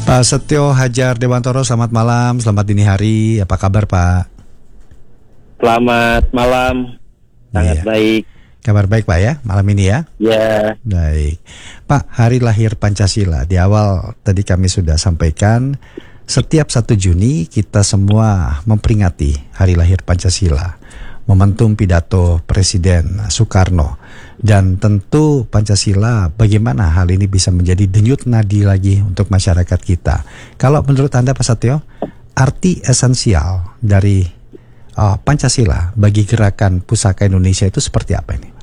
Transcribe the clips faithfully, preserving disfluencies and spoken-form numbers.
Pak Setio Hadjar Dewantoro, selamat malam, selamat dini hari. Apa kabar Pak? Selamat malam, sangat iya. baik. Kabar baik Pak ya, malam ini ya? Ya. Baik. Pak, hari lahir Pancasila. Di awal tadi kami sudah sampaikan, setiap satu Juni kita semua memperingati hari lahir Pancasila. Momentum pidato Presiden Soekarno. Dan tentu Pancasila bagaimana hal ini bisa menjadi denyut nadi lagi untuk masyarakat kita. Kalau menurut Anda Pak Setio, arti esensial dari uh, Pancasila bagi gerakan Pusaka Indonesia itu seperti apa ini?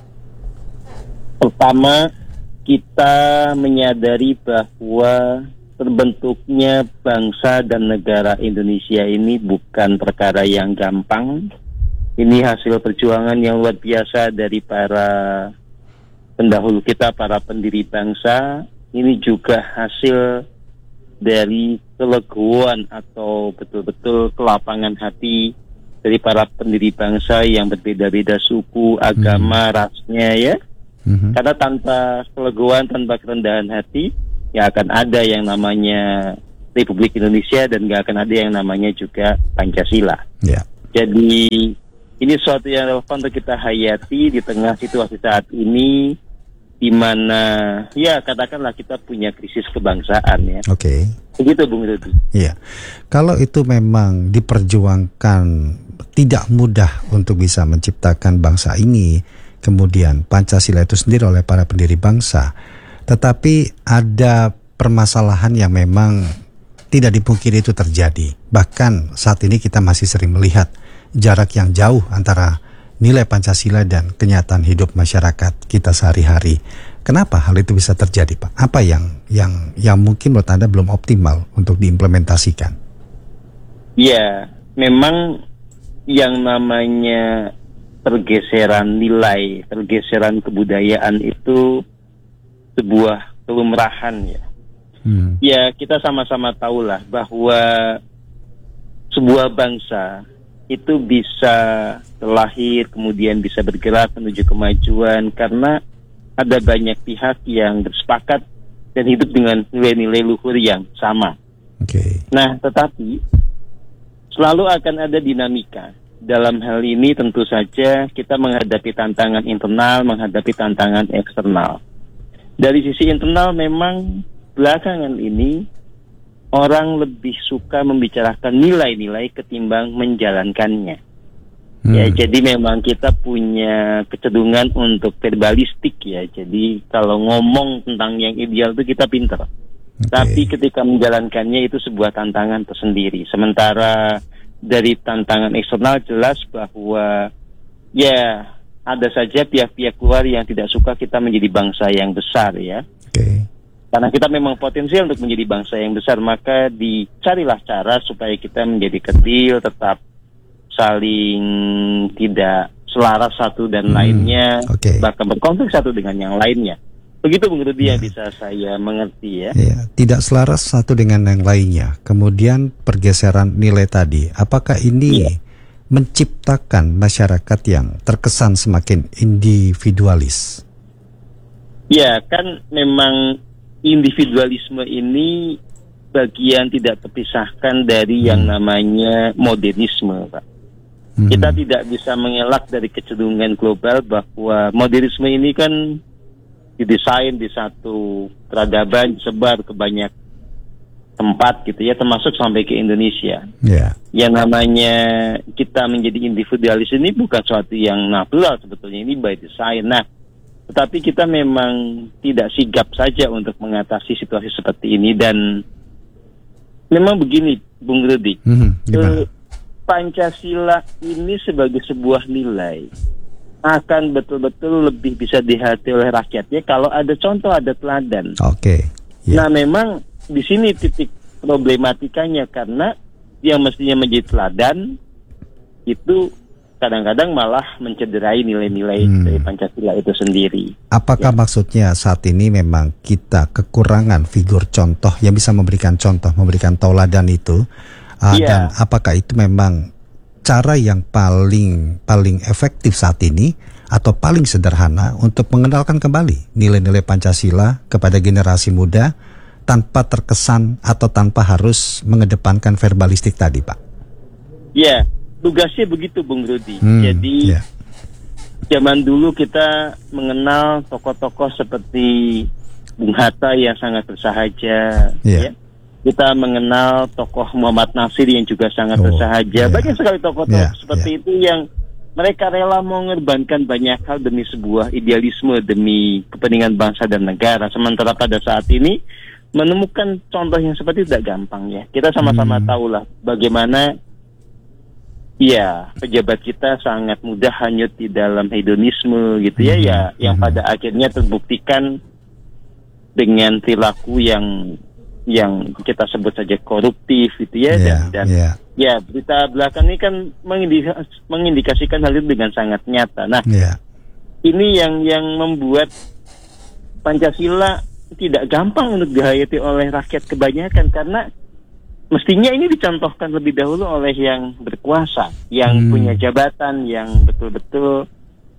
Pertama, kita menyadari bahwa terbentuknya bangsa dan negara Indonesia ini bukan perkara yang gampang. Ini hasil perjuangan yang luar biasa dari para pendahulu kita, para pendiri bangsa. Ini juga hasil dari kelegoan atau betul-betul kelapangan hati dari para pendiri bangsa yang berbeda-beda suku, agama, hmm. rasnya ya. Hmm. Karena tanpa kelegoan, tanpa kerendahan hati, ya akan ada yang namanya Republik Indonesia dan gak akan ada yang namanya juga Pancasila. Yeah. Jadi ini suatu yang relevan untuk kita hayati di tengah situasi saat ini, di mana ya katakanlah kita punya krisis kebangsaan ya. Oke. Okay. Begitu Bung Rudi. Iya. Kalau itu memang diperjuangkan tidak mudah untuk bisa menciptakan bangsa ini, kemudian Pancasila itu sendiri oleh para pendiri bangsa, tetapi ada permasalahan yang memang tidak dipungkiri itu terjadi. Bahkan saat ini kita masih sering melihat jarak yang jauh antara nilai Pancasila dan kenyataan hidup masyarakat kita sehari-hari. Kenapa hal itu bisa terjadi, Pak? Apa yang yang yang mungkin menurut Anda belum optimal untuk diimplementasikan? Ya, memang yang namanya pergeseran nilai, pergeseran kebudayaan itu sebuah kelumrahan ya. Hmm. Ya, kita sama-sama tahulah bahwa sebuah bangsa itu bisa terlahir, kemudian bisa bergerak menuju kemajuan karena ada banyak pihak yang bersepakat dan hidup dengan nilai-nilai luhur yang sama. Okay. Nah, tetapi selalu akan ada dinamika. Dalam hal ini tentu saja kita menghadapi tantangan internal, menghadapi tantangan eksternal. Dari sisi internal memang belakangan ini orang lebih suka membicarakan nilai-nilai ketimbang menjalankannya. Hmm. Ya, jadi memang kita punya kecenderungan untuk verbalistik ya. Jadi kalau ngomong tentang yang ideal itu kita pintar. Okay. Tapi ketika menjalankannya itu sebuah tantangan tersendiri. Sementara dari tantangan eksternal jelas bahwa ya ada saja pihak-pihak luar yang tidak suka kita menjadi bangsa yang besar ya. Okay. Karena kita memang potensial untuk menjadi bangsa yang besar, maka dicarilah cara supaya kita menjadi kecil, tetap saling tidak selaras satu dan hmm, lainnya, okay. bahkan berkonflik satu dengan yang lainnya. Begitu Bung Rudi ya. Yang bisa saya mengerti ya. Ya. Tidak selaras satu dengan yang lainnya. Kemudian pergeseran nilai tadi, apakah ini ya. menciptakan masyarakat yang terkesan semakin individualis? Ya, kan memang individualisme ini bagian tidak terpisahkan dari hmm. yang namanya modernisme, Pak. Hmm. Kita tidak bisa mengelak dari kecenderungan global bahwa modernisme ini kan didesain di satu peradaban, disebar ke banyak tempat gitu ya, termasuk sampai ke Indonesia. Yeah. Yang namanya kita menjadi individualis ini bukan suatu yang natural sebetulnya, ini by design. Nah, tetapi kita memang tidak sigap saja untuk mengatasi situasi seperti ini dan memang begini, Bung Rudi, mm-hmm. Pancasila ini sebagai sebuah nilai akan betul-betul lebih bisa dihayati oleh rakyatnya kalau ada contoh, ada teladan. Oke. Okay. Yeah. Nah, memang di sini titik problematikanya karena yang mestinya menjadi teladan itu kadang-kadang malah mencederai nilai-nilai hmm. dari Pancasila itu sendiri. Apakah ya. maksudnya saat ini memang kita kekurangan figur contoh yang bisa memberikan contoh, memberikan tauladan itu? Uh, ya. Dan apakah itu memang cara yang paling paling efektif saat ini atau paling sederhana untuk mengenalkan kembali nilai-nilai Pancasila kepada generasi muda tanpa terkesan atau tanpa harus mengedepankan verbalistik tadi, Pak? Ya, tugasnya begitu, Bung Rudi. Hmm, Jadi yeah. zaman dulu kita mengenal tokoh-tokoh seperti Bung Hatta yang sangat bersahaja, yeah. ya. Kita mengenal tokoh Muhammad Nasir yang juga sangat oh, bersahaja. yeah. Banyak sekali tokoh-tokoh yeah, seperti yeah. itu yang mereka rela mengorbankan banyak hal demi sebuah idealisme, demi kepentingan bangsa dan negara. Sementara pada saat ini menemukan contoh yang seperti itu tidak gampang ya. Kita sama-sama hmm. tahulah bagaimana ya pejabat kita sangat mudah hanyut di dalam hedonisme gitu ya, hmm. ya yang pada hmm. akhirnya terbuktikan dengan perilaku yang yang kita sebut saja koruptif gitu ya, yeah, dan, dan yeah. ya berita belakang ini kan mengindikas, mengindikasikan hal itu dengan sangat nyata. Nah, yeah. ini yang yang membuat Pancasila tidak gampang untuk dihayati oleh rakyat kebanyakan, karena mestinya ini dicontohkan lebih dahulu oleh yang berkuasa, yang hmm. punya jabatan, yang betul-betul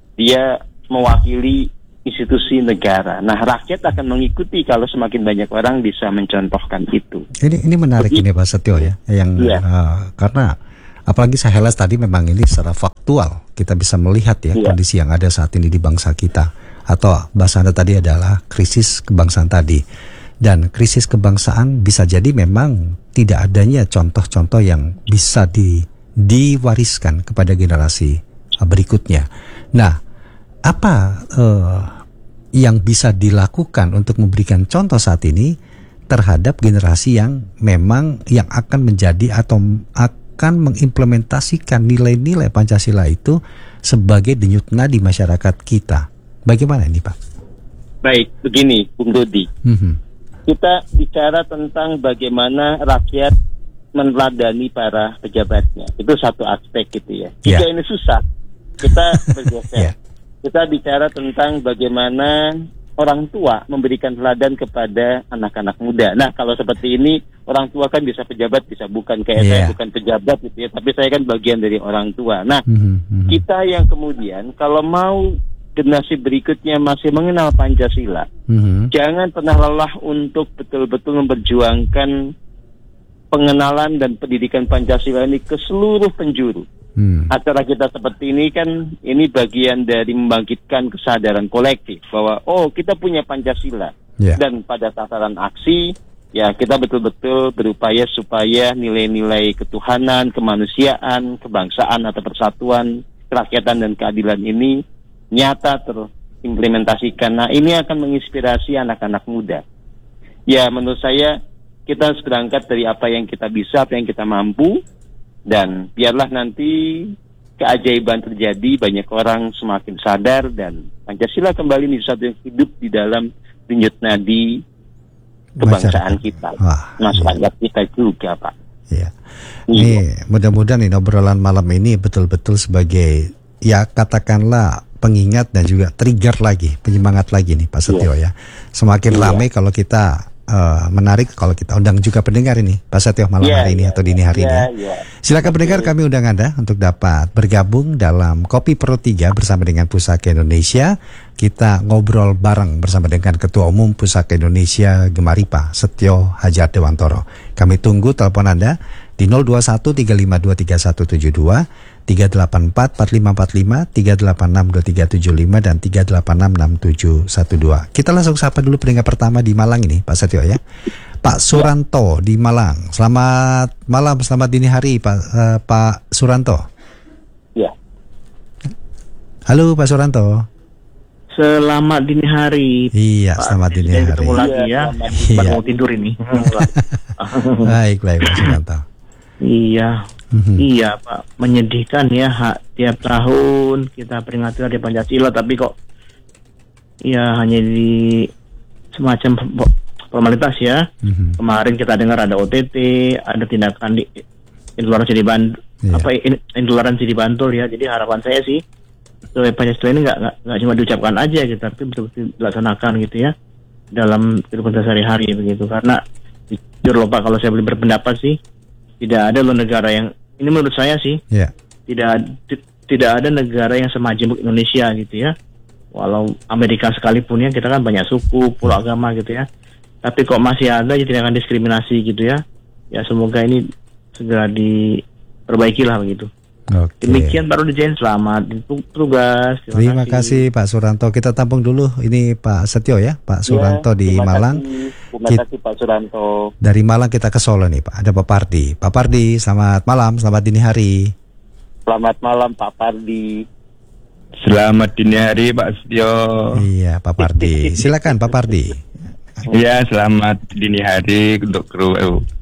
dia mewakili institusi negara. Nah, rakyat akan mengikuti kalau semakin banyak orang bisa mencontohkan itu. Ini ini menarik. Jadi, ini Pak Setio ya, yang iya. uh, karena apalagi Sahelas tadi memang ini secara faktual kita bisa melihat ya iya. kondisi yang ada saat ini di bangsa kita, atau bahasa Anda tadi adalah krisis kebangsaan tadi. Dan krisis kebangsaan bisa jadi memang tidak adanya contoh-contoh yang bisa di, diwariskan kepada generasi berikutnya. Nah, apa uh, yang bisa dilakukan untuk memberikan contoh saat ini terhadap generasi yang memang yang akan menjadi atau akan mengimplementasikan nilai-nilai Pancasila itu sebagai denyut nadi masyarakat kita? Bagaimana ini, Pak? Baik, begini, Bung Dodi. Mm-hmm. Kita bicara tentang bagaimana rakyat meneladani para pejabatnya. Itu satu aspek gitu ya. Jika yeah. ini susah, kita bergeser. yeah. Kita bicara tentang bagaimana orang tua memberikan teladan kepada anak-anak muda. Nah, kalau seperti ini, orang tua kan bisa pejabat, bisa bukan. Kayak yeah. saya bukan pejabat gitu ya, tapi saya kan bagian dari orang tua. Nah, mm-hmm. kita yang kemudian kalau mau generasi berikutnya masih mengenal Pancasila, mm-hmm. jangan pernah lelah untuk betul-betul memperjuangkan pengenalan dan pendidikan Pancasila ini ke seluruh penjuru. Hmm. Acara kita seperti ini kan ini bagian dari membangkitkan kesadaran kolektif bahwa oh kita punya Pancasila, yeah. dan pada tataran aksi ya kita betul-betul berupaya supaya nilai-nilai ketuhanan, kemanusiaan, kebangsaan atau persatuan, kerakyatan dan keadilan ini nyata terimplementasikan. Nah, ini akan menginspirasi anak-anak muda. Ya, menurut saya kita harus berangkat dari apa yang kita bisa, apa yang kita mampu. Dan biarlah nanti keajaiban terjadi, banyak orang semakin sadar dan Pancasila kembali menjadi sesuatu yang hidup di dalam denyut nadi kebangsaan kita, masyarakat iya. kita juga, Pak. Iya. Ini mudah-mudahan ini obrolan malam ini betul-betul sebagai ya katakanlah pengingat dan juga trigger lagi, penyemangat lagi nih Pak Setio iya. ya. Semakin iya. ramai kalau kita Uh, menarik kalau kita undang juga pendengar ini Pak Setio malam yeah, hari ini yeah, atau dini hari yeah, ini ya. Yeah. Silakan pendengar, kami undang Anda untuk dapat bergabung dalam Kopi Pro tiga bersama dengan Pusaka Indonesia. Kita ngobrol bareng bersama dengan Ketua Umum Pusaka Indonesia Gemaripa Setio Hadjat Dewantoro. Kami tunggu telepon Anda di nol dua satu tiga lima dua tiga satu tujuh dua, tiga delapan empat empat lima empat lima, tiga delapan enam dua tiga tujuh lima dan tiga delapan enam enam tujuh satu dua. Kita langsung sapa dulu pendengar pertama di Malang ini Pak Setio ya. Pak Suranto di Malang. Selamat malam, selamat dini hari Pak uh, Pak Suranto. Ya. Halo Pak Suranto. Selamat dini hari. Iya, Pak, selamat dini hari. Ketemu lagi ya. Iya. Mau tidur ini. Baik, baik Pak Suranto. Iya. Mm-hmm. Iya Pak, menyedihkan ya hak, tiap tahun kita peringati Hari Pancasila tapi kok ya hanya di semacam formalitas ya. Mm-hmm. Kemarin kita dengar ada O T T, ada tindakan di intoleransi di Bantul, yeah. apa intoleransi di Bantul ya. Jadi harapan saya sih Hari Pancasila ini nggak nggak cuma diucapkan aja gitu, tapi betul-betul dilaksanakan gitu ya dalam kehidupan sehari-hari begitu. Karena jujur loh Pak, kalau saya boleh berpendapat sih tidak ada loh negara yang, ini menurut saya sih, yeah. tidak t- tidak ada negara yang semajemuk Indonesia gitu ya. Walau Amerika sekalipun ya, kita kan banyak suku, pulau agama gitu ya. tapi kok masih ada aja tindakan diskriminasi gitu ya. Ya semoga ini segera diperbaikilah begitu. Oke. Demikian Pak Rudijen, selamat tugas. Terima, terima kasih. kasih Pak Suranto. Kita tampung dulu ini Pak Setio ya, Pak Suranto ya, di terima Malang. Kasih. Terima kasih Pak Suranto. Dari Malang kita ke Solo nih Pak. Ada Pak Pardi. Pak Pardi, selamat malam, selamat dini hari. Selamat malam Pak Pardi. Selamat dini hari Pak Setio. Iya Pak Pardi. Silakan Pak Pardi. Iya, selamat dini hari untuk kru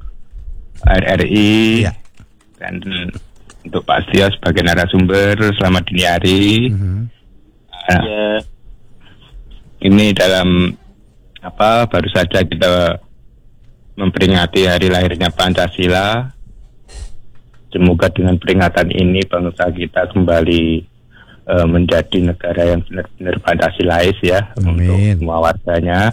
R R I ya. Dan untuk Pak Setio sebagai narasumber, selamat dini hari. Mm-hmm. Nah, ya. Ini dalam apa baru saja kita memperingati hari lahirnya Pancasila. Semoga dengan peringatan ini bangsa kita kembali uh, menjadi negara yang benar-benar Pancasilais ya. Amin. Untuk semua warganya.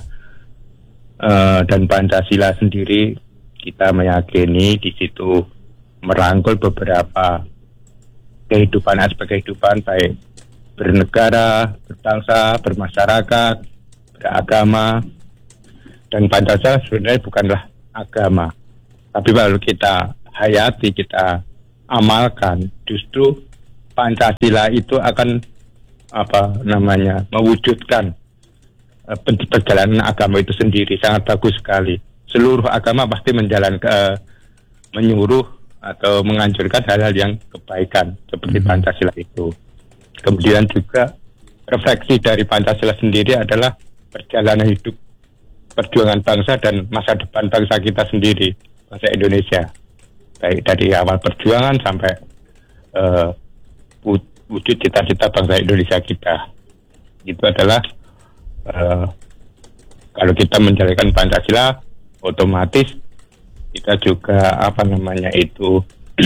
Uh, dan Pancasila sendiri kita meyakini di situ merangkul beberapa kehidupan, aspek kehidupan baik bernegara, berbangsa, bermasyarakat, beragama. Dan Pancasila sebenarnya bukanlah agama, tapi kalau kita hayati, kita amalkan, justru Pancasila itu akan apa namanya mewujudkan uh, perjalanan agama itu sendiri. Sangat bagus sekali. Seluruh agama pasti menjalankan, uh, menyuruh atau menganjurkan hal-hal yang kebaikan seperti hmm. Pancasila itu. Kemudian juga refleksi dari Pancasila sendiri adalah perjalanan hidup, perjuangan bangsa dan masa depan bangsa kita sendiri, bangsa Indonesia. Baik dari awal perjuangan sampai uh, wujud cita-cita bangsa Indonesia kita. Itu adalah uh, kalau kita menjalankan Pancasila, otomatis kita juga apa namanya itu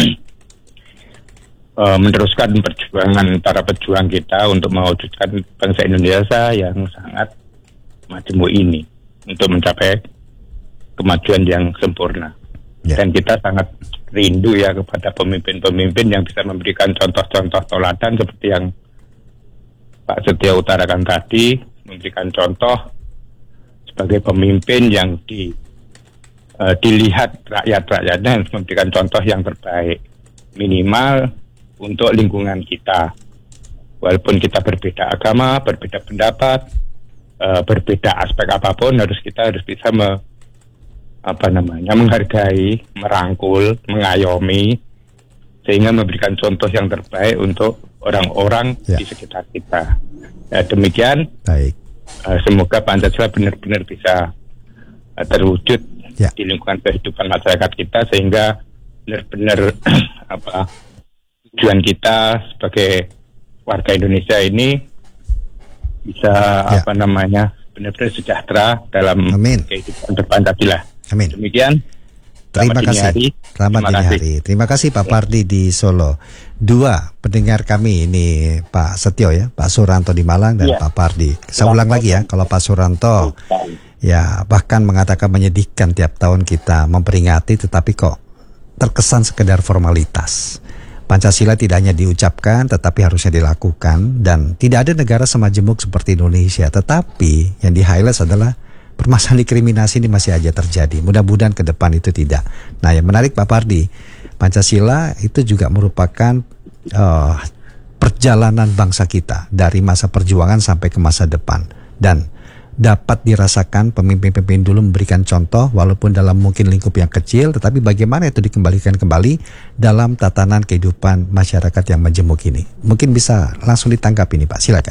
uh, meneruskan perjuangan para pejuang kita untuk mewujudkan bangsa Indonesia yang sangat majemuk ini untuk mencapai kemajuan yang sempurna. Yeah. Dan kita sangat rindu ya kepada pemimpin-pemimpin yang bisa memberikan contoh-contoh teladan seperti yang Pak Setio utarakan tadi, memberikan contoh sebagai pemimpin yang di Uh, dilihat rakyat-rakyatnya, memberikan contoh yang terbaik minimal untuk lingkungan kita. Walaupun kita berbeda agama, berbeda pendapat, uh, berbeda aspek apapun, harus kita harus bisa me, apa namanya menghargai, merangkul, mengayomi, sehingga memberikan contoh yang terbaik untuk orang-orang ya. Di sekitar kita. Ya, demikian. Baik. Uh, semoga Pancasila benar-benar bisa uh, terwujud ya. Di lingkungan kehidupan masyarakat kita, sehingga benar-benar apa tujuan kita sebagai warga Indonesia ini bisa ya. Apa namanya benar-benar sejahtera dalam Amin. Kehidupan berpancasila. Amin. Demikian. Terima kasih. Hari. Selamat dini hari. Terima kasih Pak Pardi di Solo. Dua pendengar kami ini Pak Setio ya, Pak Suranto di Malang dan ya. Pak Pardi. Saya ulang lagi ya, kalau Pak Suranto ya bahkan mengatakan menyedihkan tiap tahun kita memperingati, tetapi kok terkesan sekedar formalitas. Pancasila tidak hanya diucapkan tetapi harusnya dilakukan, dan tidak ada negara semajemuk seperti Indonesia. Tetapi yang di-highlight adalah permasalahan diskriminasi ini masih aja terjadi. Mudah-mudahan ke depan itu tidak. Nah, yang menarik Pak Pardi, Pancasila itu juga merupakan uh, perjalanan bangsa kita dari masa perjuangan sampai ke masa depan, dan dapat dirasakan pemimpin-pemimpin dulu memberikan contoh walaupun dalam mungkin lingkup yang kecil, tetapi bagaimana itu dikembalikan kembali dalam tatanan kehidupan masyarakat yang majemuk ini. Mungkin bisa langsung ditanggapi ini Pak, silakan.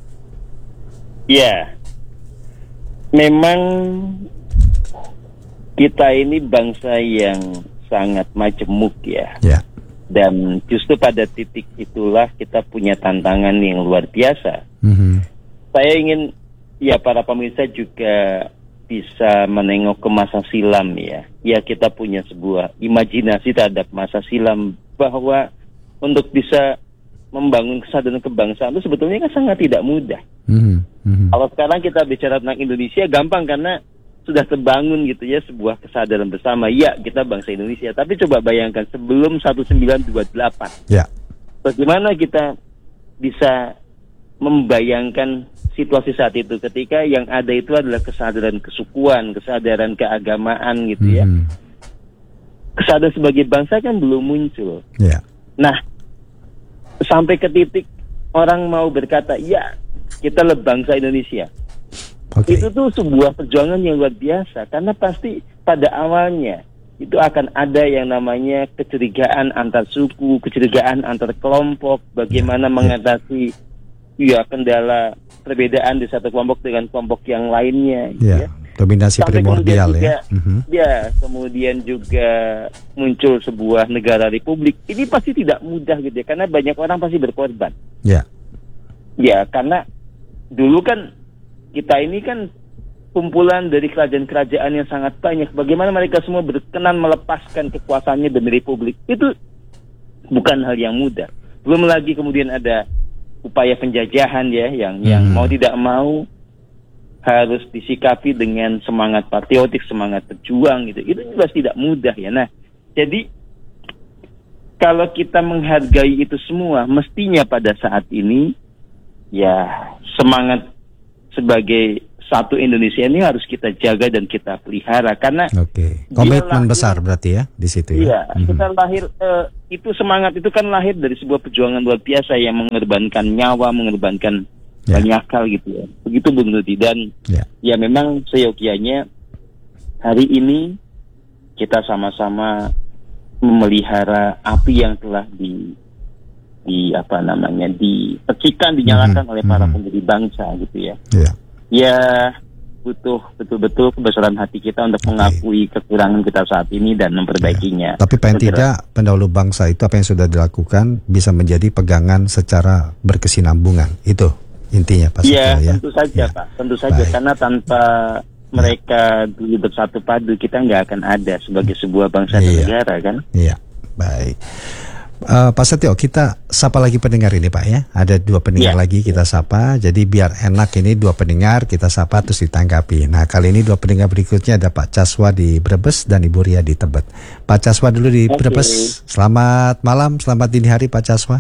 Ya, memang kita ini bangsa yang sangat majemuk ya. Ya. Dan justru pada titik itulah kita punya tantangan yang luar biasa. Mm-hmm. Saya ingin ya para pemirsa juga bisa menengok ke masa silam ya. Ya kita punya sebuah imajinasi terhadap masa silam bahwa untuk bisa membangun kesadaran kebangsaan itu sebetulnya kan sangat tidak mudah. Mm-hmm. Mm-hmm. Kalau sekarang kita bicara tentang Indonesia gampang karena sudah terbangun gitu ya sebuah kesadaran bersama. Ya kita bangsa Indonesia. Tapi coba bayangkan sebelum seribu sembilan ratus dua puluh delapan. Yeah. Bagaimana kita bisa membayangkan situasi saat itu ketika yang ada itu adalah kesadaran kesukuan, kesadaran keagamaan gitu ya. Hmm. Kesadaran sebagai bangsa kan belum muncul. Yeah. Nah, sampai ke titik orang mau berkata, ya kita adalah bangsa Indonesia. Okay. Itu tuh sebuah perjuangan yang luar biasa karena pasti pada awalnya itu akan ada yang namanya kecurigaan antar suku, kecurigaan antar kelompok, bagaimana yeah. mengatasi ya kendala perbedaan di satu kelompok dengan kelompok yang lainnya. Yeah. Ya. Dominasi Sampai primordial juga, ya. Mm-hmm. Ya, kemudian juga muncul sebuah negara republik. Ini pasti tidak mudah gitu ya, karena banyak orang pasti berkorban. Ya. Ya, karena dulu kan kita ini kan kumpulan dari kerajaan-kerajaan yang sangat banyak. Bagaimana mereka semua berkenan melepaskan kekuasaannya demi republik. Itu bukan hal yang mudah. Belum lagi kemudian ada upaya penjajahan ya, yang hmm. yang mau tidak mau harus disikapi dengan semangat patriotik, semangat berjuang gitu. Itu jelas tidak mudah ya. Nah, jadi kalau kita menghargai itu semua, mestinya pada saat ini ya semangat sebagai satu Indonesia ini harus kita jaga dan kita pelihara karena Oke. Komitmen lahir, besar berarti ya di situ ya. Iya, mm-hmm. kita lahir uh, itu semangat itu kan lahir dari sebuah perjuangan luar biasa yang mengorbankan nyawa, mengorbankan ya. banyak hal gitu ya. Begitu Bung Nudi dan ya. ya memang seyogianya hari ini kita sama-sama memelihara api yang telah di di apa namanya dipercikan, dinyalakan mm-hmm. oleh para mm-hmm. pendiri bangsa gitu ya. Ya. Ya butuh betul-betul kebesaran hati kita untuk okay. mengakui kekurangan kita saat ini dan memperbaikinya. Ya. Tapi paling tidak pendahulu bangsa itu apa yang sudah dilakukan bisa menjadi pegangan secara berkesinambungan. Itu intinya Pak ya, Setio ya. Tentu saja ya. Pak, tentu saja Baik. Karena tanpa mereka dulu bersatu padu kita nggak akan ada sebagai sebuah bangsa dan ya. negara kan. Iya, baik. Uh, Pak Setio, kita sapa lagi pendengar ini Pak ya. Ada dua pendengar ya. lagi kita sapa. Jadi biar enak ini dua pendengar kita sapa terus ditanggapi. Nah kali ini dua pendengar berikutnya ada Pak Caswa di Brebes dan Ibu Ria di Tebet. Pak Caswa dulu di okay. Brebes. Selamat malam, selamat dini hari Pak Caswa.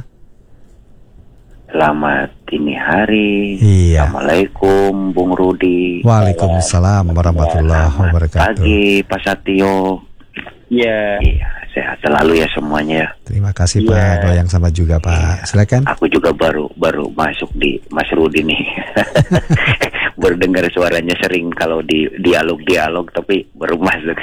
Selamat dini hari. Iya. Assalamualaikum Bung Rudi. Waalaikumsalam warahmatullahi wabarakatuh. Pagi Pak Setio. Iya. Iya. Sehat selalu ya semuanya. Terima kasih yeah. Pak, doa yang sama juga Pak. Silakan. Aku juga baru baru masuk di Mas Rudi nih. Berdengar suaranya sering kalau di dialog-dialog tapi baru masuk.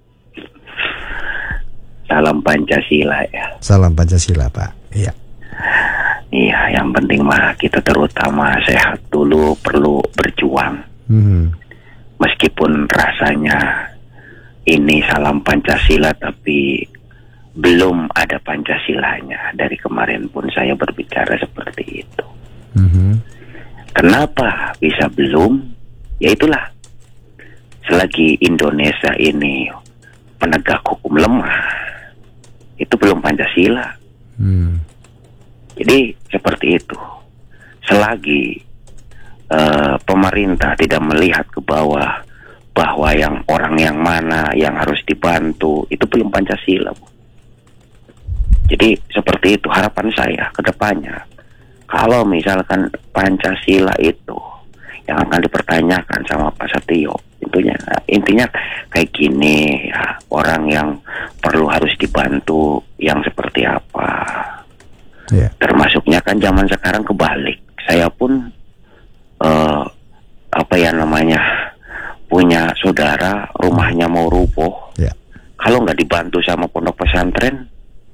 Salam Pancasila ya. Salam Pancasila Pak. Iya. Iya, yang penting mah kita terutama sehat dulu, perlu berjuang. Hmm. Meskipun rasanya ini salam Pancasila tapi belum ada Pancasilanya. Dari kemarin pun saya berbicara seperti itu. Mm-hmm. Kenapa bisa belum? Ya itulah, selagi Indonesia ini penegak hukum lemah, itu belum Pancasila. Mm. Jadi seperti itu. Selagi uh, pemerintah tidak melihat ke bawah bahwa yang orang yang mana yang harus dibantu, itu belum Pancasila. Jadi seperti itu harapan saya ke depannya. Kalau misalkan Pancasila itu yang akan dipertanyakan sama Pak Setio, intinya, intinya kayak gini ya, orang yang perlu harus dibantu yang seperti apa. Yeah. Termasuknya kan zaman sekarang kebalik. Saya pun uh, apa ya namanya punya saudara rumahnya mau rubuh. Yeah. Kalau nggak dibantu sama pondok pesantren,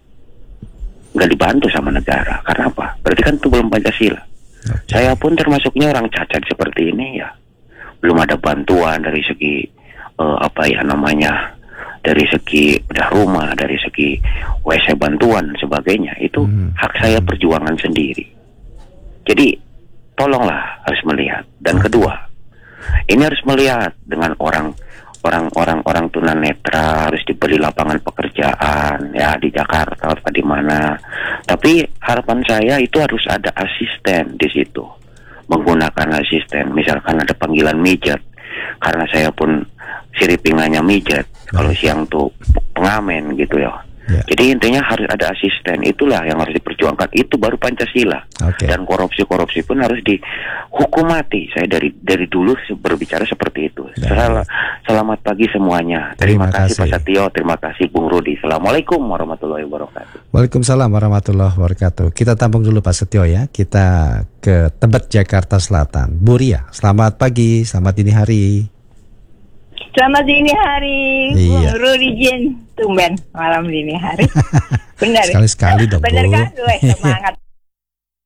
nggak dibantu sama negara. Karena apa? Berarti kan itu belum Pancasila. Okay. Saya pun termasuknya orang cacat seperti ini ya. Belum ada bantuan dari segi uh, apa ya namanya, dari segi bedah rumah, dari segi W C bantuan dan sebagainya. Itu hmm. hak saya perjuangan sendiri. Jadi tolonglah harus melihat. Dan kedua, ini harus melihat dengan orang orang-orang orang tunanetra harus diberi lapangan pekerjaan ya di Jakarta atau di mana. Tapi harapan saya itu harus ada asisten di situ. Menggunakan asisten, misalkan ada panggilan mijet. Karena saya pun siripingannya mijet. Kalau siang tuh pengamen gitu ya. Yeah. Jadi intinya harus ada asisten, itulah yang harus diperjuangkan. Itu baru Pancasila. Okay. Dan korupsi-korupsi pun harus dihukum mati. Saya dari dari dulu berbicara seperti itu. Sel- selamat pagi semuanya. Terima, terima kasih Pak Satyo, terima kasih Bung Rudi. Assalamualaikum warahmatullahi wabarakatuh. Waalaikumsalam warahmatullahi wabarakatuh. Kita tampung dulu Pak Setio ya. Kita ke Tebet, Jakarta Selatan. Bu Ria, selamat pagi, selamat dini hari. Selamat dini hari, iya. Bung Rudi Jen. Tumben malam dini hari. Benar. Sekali-sekali dong, Benar Bu. kan? Weh, semangat.